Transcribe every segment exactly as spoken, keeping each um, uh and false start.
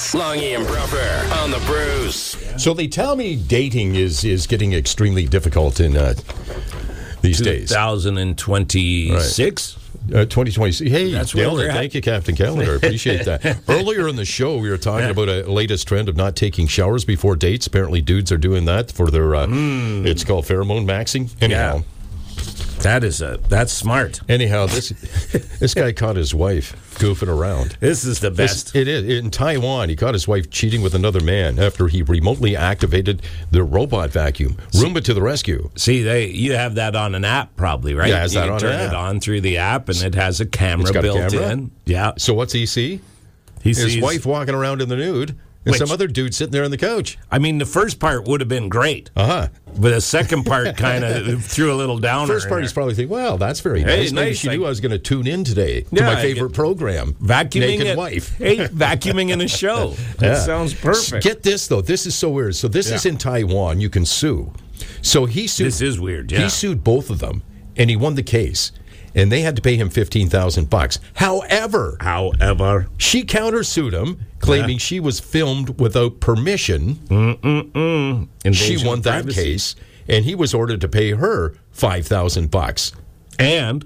Longy and Bruffer on the Bruce. So they tell me dating is, is getting extremely difficult in uh, these days. twenty twenty-six? Uh, twenty twenty. Hey, That's where Dale, we're at. thank you, Captain Calendar. I appreciate that. Earlier in the show, we were talking Yeah. about a latest trend of not taking showers before dates. Apparently, dudes are doing that for their, uh, Mm. it's called pheromone maxing. Anyhow. Yeah. That is a that's smart. Anyhow, this this guy caught his wife goofing around. This is the This- best. it is. In Taiwan, he caught his wife cheating with another man after he remotely activated the robot vacuum. Roomba to the rescue. See, they you have that on an app probably, right? Yeah, it has you that can on turn an it app. on through the app, and it has a camera It's got a built camera? in. Yeah, So what's he see? he His sees. wife walking around in the nude and Which- some other dude sitting there on the couch. I mean, the first part would have been great, Uh-huh. but the second part kind of threw a little downer. First in part, he's there. probably thinking, well, that's very Hey, nice. Maybe nice, she I- knew I was going to tune in today to Yeah, my I favorite get- program, vacuuming Naked it. Wife. Hey, vacuuming in a show. That Yeah. sounds perfect. Get this, though. This is so weird. So this Yeah. is in Taiwan. You can sue. So he sued. This is weird. Yeah. He sued both of them, and he won the case. And they had to pay him fifteen thousand bucks. However, However, she countersued him, claiming Yeah. she was filmed without permission. Mm-mm-mm. She Invasion won of that privacy. case, and he was ordered to pay her five thousand bucks. and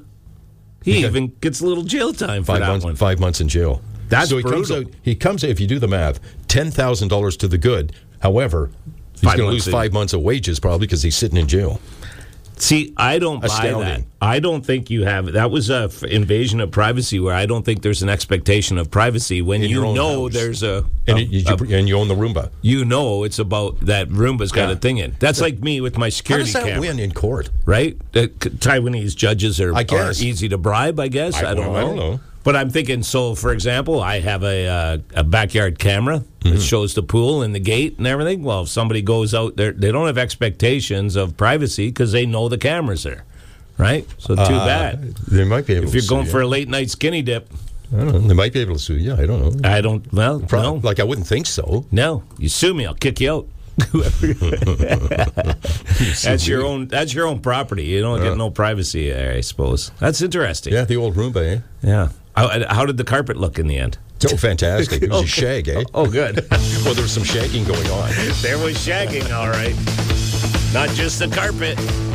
he He got- even gets a little jail time for Five that months, one. five months in jail. That's so he comes brutal. out. He comes. If you do the math, ten thousand dollars to the good. However, he's Five going to months lose in- five months of wages probably because he's sitting in jail. See, I don't buy that. Astounding. I don't think you have. That was a f- invasion of privacy where I don't think there's an expectation of privacy when In you your own know house. there's a, And, a- it- you, a- and you own the Roomba. you know it's about that Roomba's got Yeah. a thing in. That's like me with my How security does that camera, win in court? right? Uh, c- Taiwanese judges are, I are guess. easy to bribe. I guess I- I, don't well, know. I don't know. But I'm thinking. So, for example, I have a uh, a backyard camera Mm-hmm. that shows the pool and the gate and everything. Well, if somebody goes out there, they don't have expectations of privacy because they know the camera's there. Right? So too Uh, bad. They might be able If to you're sue going you. for a late night skinny dip, I don't know. They might be able to sue you. I don't know. I don't, well, Pro- no. Like, I wouldn't think so. No. You sue me, I'll kick you out. That's your own That's your own property. You don't get no privacy there, I suppose. That's interesting. Yeah, the old Roomba, eh? Yeah. How, how did the carpet look in the end? Oh, fantastic. It was a shag, eh? Oh, good. Well, there was some shagging going on. There was shagging, all right. Not just the carpet.